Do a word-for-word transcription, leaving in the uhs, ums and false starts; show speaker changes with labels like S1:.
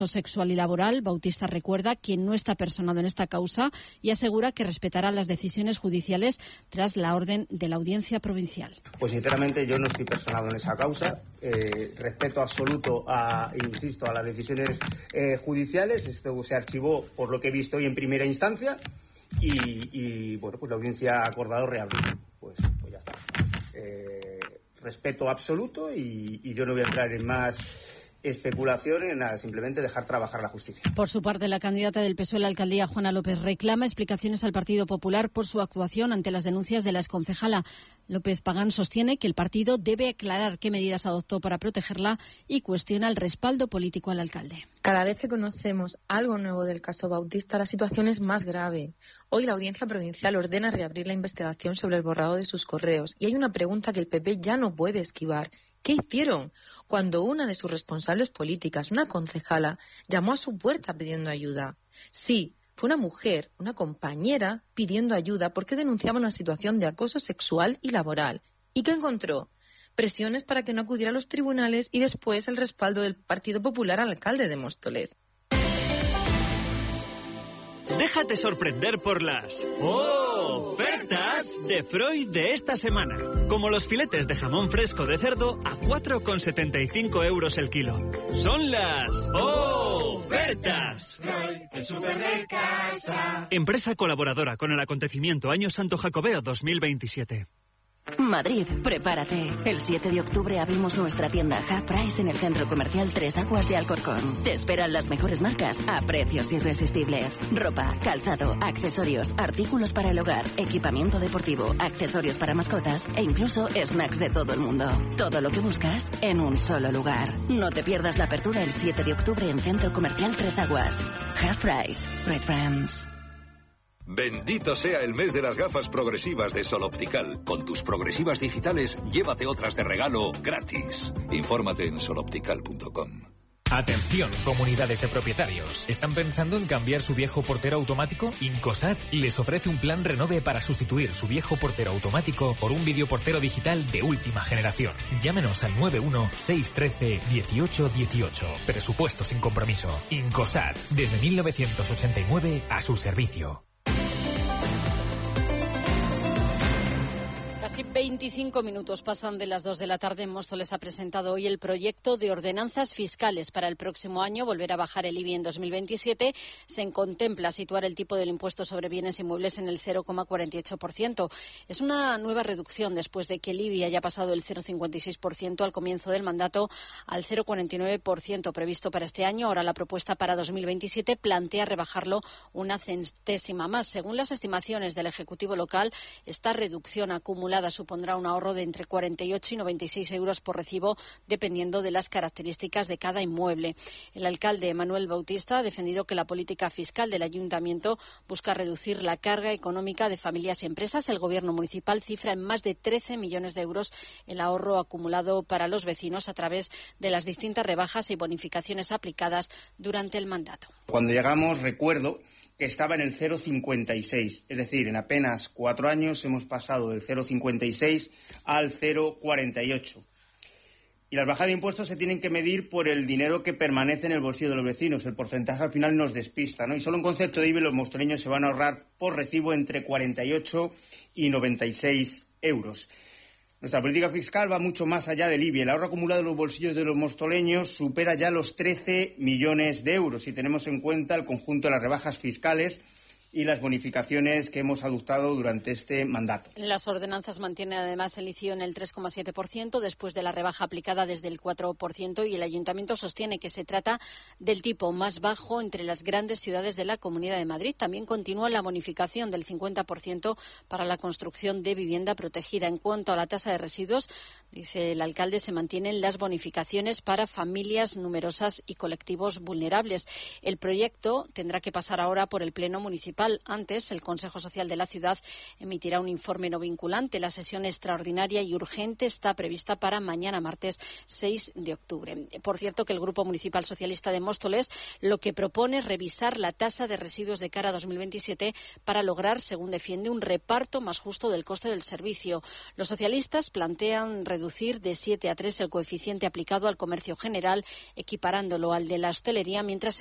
S1: sexual y laboral. Bautista recuerda que no está personado en esta causa y asegura que respetará las decisiones judiciales tras la orden de la Audiencia Provincial.
S2: Pues sinceramente yo no estoy personado en esa causa. Eh, respeto absoluto a, insisto, a las decisiones eh, judiciales. Esto se archivó, por lo que he visto hoy, en primera instancia y, y bueno, pues la audiencia ha acordado reabrir. Pues, pues ya está. Eh, respeto absoluto y, y yo no voy a entrar en más especulación, en nada, simplemente dejar trabajar la justicia.
S1: Por su parte, la candidata del P S O E a la alcaldía, Juana López, reclama explicaciones al Partido Popular por su actuación ante las denuncias de la exconcejala. López Pagán sostiene que el partido debe aclarar qué medidas adoptó para protegerla y cuestiona el respaldo político al alcalde.
S3: Cada vez que conocemos algo nuevo del caso Bautista, la situación es más grave. Hoy la Audiencia Provincial ordena reabrir la investigación sobre el borrado de sus correos y hay una pregunta que el P P ya no puede esquivar. ¿Qué hicieron cuando una de sus responsables políticas, una concejala, llamó a su puerta pidiendo ayuda? Sí, fue una mujer, una compañera, pidiendo ayuda porque denunciaba una situación de acoso sexual y laboral. ¿Y qué encontró? Presiones para que no acudiera a los tribunales y después el respaldo del Partido Popular al alcalde de Móstoles.
S4: Déjate sorprender por las ofertas de Freud de esta semana. Como los filetes de jamón fresco de cerdo a cuatro con setenta y cinco euros el kilo. Son las ofertas.
S5: Freud, el súper de casa.
S4: Empresa colaboradora con el acontecimiento Año Santo Jacobeo dos mil veintisiete.
S6: Madrid, prepárate. El siete de octubre abrimos nuestra tienda Half Price en el Centro Comercial Tres Aguas de Alcorcón. Te esperan las mejores marcas a precios irresistibles. Ropa, calzado, accesorios, artículos para el hogar, equipamiento deportivo, accesorios para mascotas e incluso snacks de todo el mundo. Todo lo que buscas en un solo lugar. No te pierdas la apertura el siete de octubre en Centro Comercial Tres Aguas. Half Price. Red Brands.
S7: Bendito sea el mes de las gafas progresivas de Sol Optical. Con tus progresivas digitales, llévate otras de regalo gratis. Infórmate en sol optical punto com.
S8: Atención, comunidades de propietarios. ¿Están pensando en cambiar su viejo portero automático? Incosat les ofrece un plan renove para sustituir su viejo portero automático por un videoportero digital de última generación. Llámenos al nueve uno seis uno tres uno ocho uno ocho. Presupuesto sin compromiso. Incosat, desde mil novecientos ochenta y nueve a su servicio.
S1: Casi veinticinco minutos pasan de las dos de la tarde. Móstoles ha presentado hoy el proyecto de ordenanzas fiscales para el próximo año. Volver a bajar el I B I en dos mil veintisiete. Se contempla situar el tipo del impuesto sobre bienes inmuebles en el cero coma cuarenta y ocho por ciento. Es una nueva reducción después de que el I B I haya pasado del cero coma cincuenta y seis por ciento al comienzo del mandato al cero coma cuarenta y nueve por ciento previsto para este año. Ahora la propuesta para dos mil veintisiete plantea rebajarlo una centésima más. Según las estimaciones del Ejecutivo local, esta reducción acumulada supondrá un ahorro de entre cuarenta y ocho y noventa y seis euros por recibo, dependiendo de las características de cada inmueble. El alcalde Manuel Bautista ha defendido que la política fiscal del ayuntamiento busca reducir la carga económica de familias y empresas. El gobierno municipal cifra en más de trece millones de euros el ahorro acumulado para los vecinos a través de las distintas rebajas y bonificaciones aplicadas durante el mandato.
S2: Cuando llegamos, recuerdo que estaba en el cero coma cincuenta y seis, es decir, en apenas cuatro años hemos pasado del cero coma cincuenta y seis al cero coma cuarenta y ocho. Y las bajadas de impuestos se tienen que medir por el dinero que permanece en el bolsillo de los vecinos. El porcentaje al final nos despista, ¿no? Y solo en concepto de I B I los mostoleños se van a ahorrar por recibo entre cuarenta y ocho y noventa y seis euros. Nuestra política fiscal va mucho más allá del I B I. El ahorro acumulado en los bolsillos de los mostoleños supera ya los trece millones de euros si tenemos en cuenta el conjunto de las rebajas fiscales y las bonificaciones que hemos adoptado durante este mandato.
S1: Las ordenanzas mantienen además el I C I O en el tres coma siete por ciento después de la rebaja aplicada desde el cuatro por ciento y el Ayuntamiento sostiene que se trata del tipo más bajo entre las grandes ciudades de la Comunidad de Madrid. También continúa la bonificación del cincuenta por ciento para la construcción de vivienda protegida. En cuanto a la tasa de residuos, dice el alcalde, se mantienen las bonificaciones para familias numerosas y colectivos vulnerables. El proyecto tendrá que pasar ahora por el Pleno Municipal municipal. Antes, el Consejo Social de la ciudad emitirá un informe no vinculante. La sesión extraordinaria y urgente está prevista para mañana, martes seis de octubre. Por cierto, que el Grupo Municipal Socialista de Móstoles lo que propone es revisar la tasa de residuos de cara a dos mil veintisiete para lograr, según defiende, un reparto más justo del coste del servicio. Los socialistas plantean reducir de siete a tres el coeficiente aplicado al comercio general, equiparándolo al de la hostelería, mientras